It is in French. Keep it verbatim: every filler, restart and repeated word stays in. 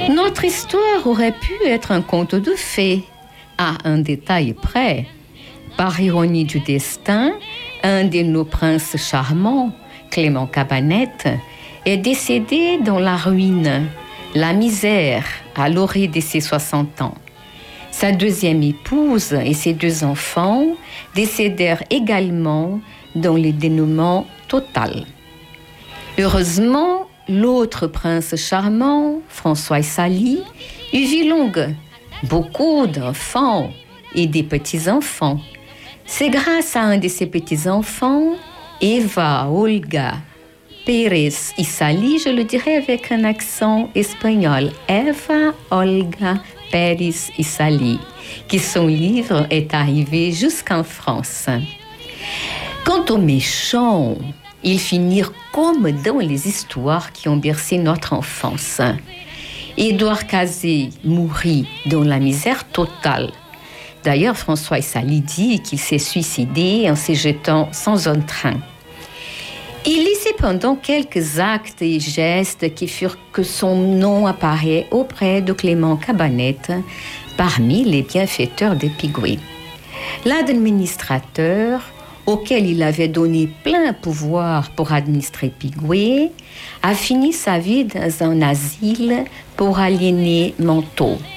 Notre histoire aurait pu être un conte de fées, à un détail près. Par ironie du destin, un de nos princes charmants, Clément Cabanette, est décédé dans la ruine, la misère, à l'orée de ses soixante ans. Sa deuxième épouse et ses deux enfants décédèrent également dans le dénouement total. Heureusement, l'autre prince charmant, François Sali, eut vie longue, beaucoup d'enfants et des petits-enfants. C'est grâce à un de ses petits-enfants, Eva Olga Pérez y Sali, je le dirais avec un accent espagnol, Eva Olga Pérez y Sali, que son livre est arrivé jusqu'en France. Quant aux méchants, ils finirent comme dans les histoires qui ont bercé notre enfance. Édouard Cazé mourut dans la misère totale. D'ailleurs, François Sali dit qu'il s'est suicidé en se jetant sans un train. Il y cependant quelques actes et gestes qui furent que son nom apparaît auprès de Clément Cabanette parmi les bienfaiteurs de Pigoué. L'administrateur, auquel il avait donné plein pouvoir pour administrer Pigoué, a fini sa vie dans un asile pour aliénés mentaux.